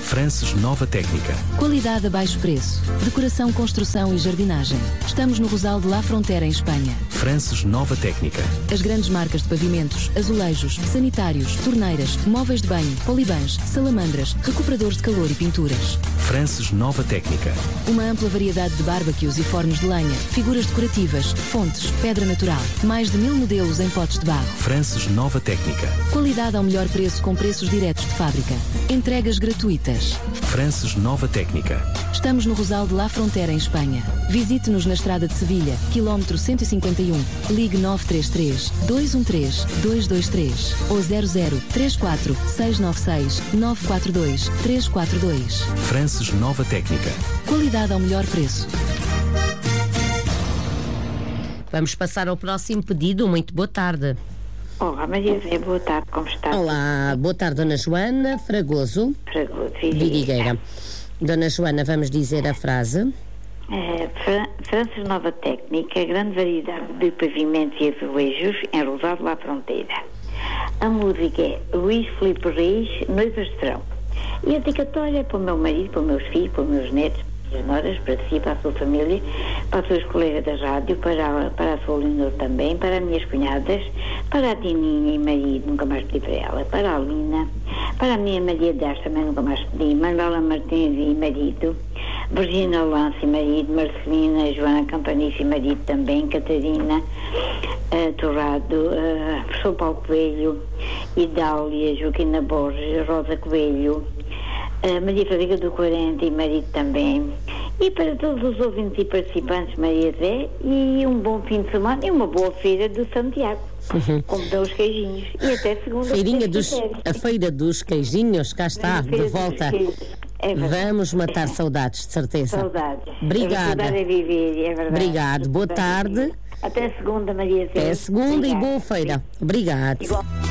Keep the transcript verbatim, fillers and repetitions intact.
Frances Nova Técnica. Qualidade a baixo preço. Decoração, construção e jardinagem. Estamos no Rosal de La Frontera, em Espanha. Frances Nova Técnica. As grandes marcas de pavimentos, azulejos, sanitários, torneiras, móveis de banho, polibãs, salamandras, recuperadores de calor e pinturas. Frances Nova Técnica. Uma ampla variedade de bárbaquios e fornos de lenha, figuras decorativas, fontes, pedra natural. Mais de mil modelos em potes de barro. Frances Nova Técnica. Qualidade ao melhor preço com preços diretos de fábrica. Entregas gratuitas. Frances Nova Técnica. Estamos no Rosal de La Frontera, em Espanha. Visite-nos na Estrada de Sevilha, quilómetro cento e cinquenta e um. Ligue nove três três, dois um três, dois dois três ou zero zero três quatro, seis nove seis, nove quatro dois, três quatro dois. Frances Nova Técnica. Qualidade ao melhor preço. Vamos passar ao próximo pedido. Muito boa tarde. Olá, Maria Zé, boa tarde, como está? Olá, boa tarde, Dona Joana Fragoso. Fragoso, Vidigueira. Dona Joana, vamos dizer a frase. É, Fran Frances Nova Técnica, grande variedade de pavimentos e azulejos em Rosal de La Fronteira. A música é Luís Filipe Reis, Noivas de Verão. E a dedicatória para o meu marido, para os meus filhos, para os meus netos, para as noras, para si, para a sua família, para os seus colegas da rádio, para a, para a sua Leonor também, para as minhas cunhadas, para a Tininha e marido, nunca mais pedi para ela, para a Lina, para a minha Maria Dás, também nunca mais pedi, Manuela Martins e marido, Virginia Lance e marido, Marcelina, Joana Campanice e marido também, Catarina uh, Torrado, uh, professor Paulo Coelho, Idália, Joaquina Borges, Rosa Coelho, uh, Maria Fadiga do quarenta e marido também, e para todos os ouvintes e participantes, Maria Zé, e um bom fim de semana e uma boa feira do Santiago. Uhum. Como dão os queijinhos. E até segunda. Feirinha dos, a feira dos queijinhos, cá está, de volta. É Vamos matar saudades, de certeza. Saudades. Obrigada. É viver, é verdade. Obrigado. Boa tarde. Até segunda, Maria Zé. Até segunda. Obrigada. E boa feira. Obrigado. Igual.